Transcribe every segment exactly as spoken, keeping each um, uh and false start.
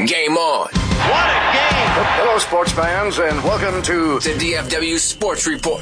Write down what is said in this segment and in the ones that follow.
Game on. What a game. Hello, sports fans, and welcome to the D F W Sports Report.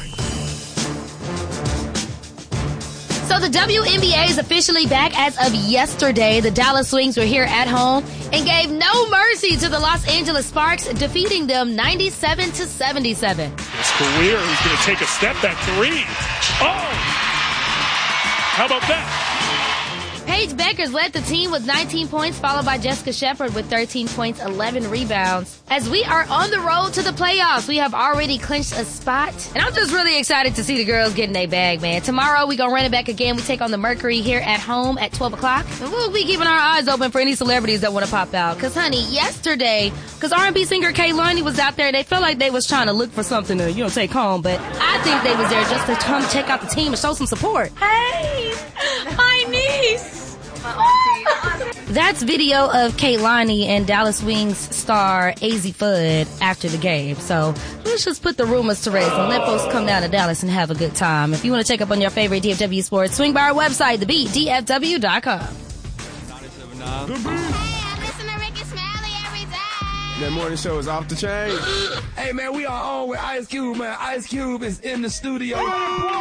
So the W N B A is officially back as of yesterday. The Dallas Swings were here at home and gave no mercy to the Los Angeles Sparks, defeating them ninety-seven to seventy-seven. His career, who's going to take a step back three. Oh! How about that? Paige Beckers led the team with nineteen points, followed by Jessica Shepard with thirteen points, eleven rebounds. As we are on the road to the playoffs, we have already clinched a spot. And I'm just really excited to see the girls getting their bag, man. Tomorrow, we going to run it back again. We take on the Mercury here at home at twelve o'clock. And we'll be keeping our eyes open for any celebrities that want to pop out. Because, honey, yesterday, because R and B singer Kehlani was out there, they felt like they was trying to look for something to, you know, take home. But I think they was there just to come check out the team and show some support. Hey, my niece. That's video of Kehlani and Dallas Wings star A Z Fudd after the game. So let's just put the rumors to rest and let folks come down to Dallas and have a good time. If you want to check up on your favorite D F W sports, swing by our website, the beat D F W dot com. That morning show is off the chain. Hey, man, we are on with Ice Cube, man. Ice Cube is in the studio. Oh,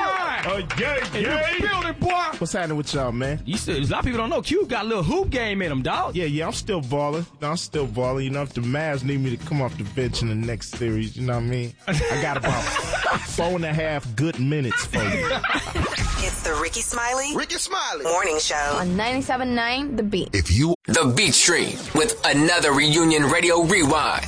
yeah, yeah. Building, boy. What's happening with y'all, man? You still, a lot of people don't know Cube got a little hoop game in him, dog. Yeah, yeah, I'm still balling. No, I'm still balling. You know, if the Mavs need me to come off the bench in the next series, you know what I mean? I got about four and a half good minutes for you. It's the Ricky Smiley. Ricky Smiley Morning Show. On ninety-seven point nine, The Beat. If you... The Beat Stream with another Reunion Radio Rewind.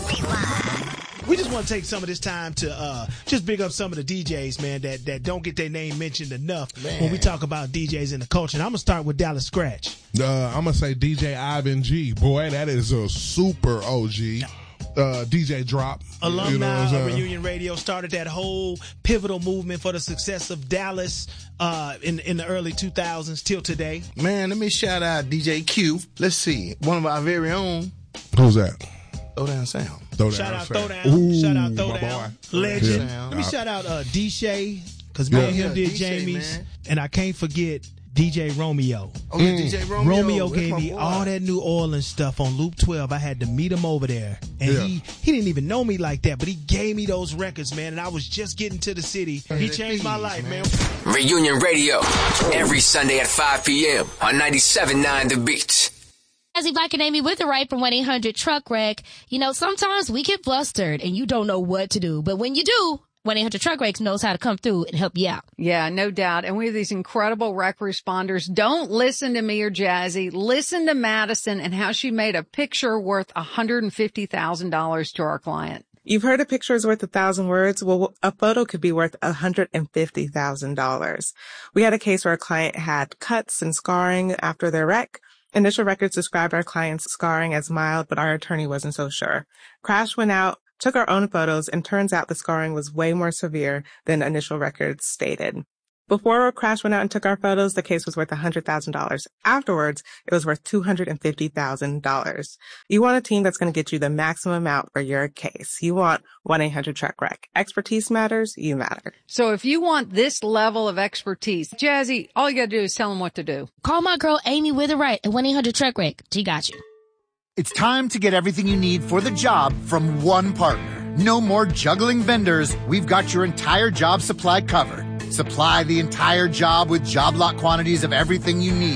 We just want to take some of this time to uh, just big up some of the D Js, man, that, that don't get their name mentioned enough man. when we talk about D Js in the culture. And I'm going to start with Dallas Scratch. Uh, I'm going to say D J Ivan G. Boy, that is a super O G. Uh, D J Drop. Alumni you know of Reunion Radio started that whole pivotal movement for the success of Dallas uh, in, in the early two thousands till today. Man, let me shout out D J Q. Let's see. One of our very own. Who's that? Throwdown Sound. Throw shout down out Sound. Throwdown. Ooh, shout out Throwdown. Legend. Yeah. Let me shout out uh, D-Shay, because me yeah. and him yeah, did D J, Jamie's. Man. And I can't forget D J Romeo. Oh, yeah, mm. D J Romeo. Romeo gave me boy. all that New Orleans stuff on Loop twelve. I had to meet him over there. And yeah. he, he didn't even know me like that, but he gave me those records, man. And I was just getting to the city. He changed fees, my life, man. man. Reunion Radio, every Sunday at five p.m. on ninety-seven point nine The Beat. Jazzy Black and Amy with the right from one eight hundred Truck Wreck. You know, sometimes we get flustered and you don't know what to do. But when you do, one eight hundred Truck Wreck knows how to come through and help you out. Yeah, no doubt. And we have these incredible wreck responders. Don't listen to me or Jazzy. Listen to Madison and how she made a picture worth one hundred fifty thousand dollars to our client. You've heard a picture is worth a thousand words. Well, a photo could be worth one hundred fifty thousand dollars. We had a case where a client had cuts and scarring after their wreck. Initial records described our client's scarring as mild, but our attorney wasn't so sure. Crash went out, took our own photos, and turns out the scarring was way more severe than initial records stated. Before Crash went out and took our photos, the case was worth one hundred thousand dollars. Afterwards, it was worth two hundred fifty thousand dollars. You want a team that's going to get you the maximum amount for your case. You want one eight hundred Truck Wreck. Expertise matters. You matter. So if you want this level of expertise, Jazzy, all you got to do is tell them what to do. Call my girl Amy with the right at one eight hundred Truck Wreck. She got you. It's time to get everything you need for the job from one partner. No more juggling vendors. We've got your entire job supply covered. Supply the entire job with job lot quantities of everything you need.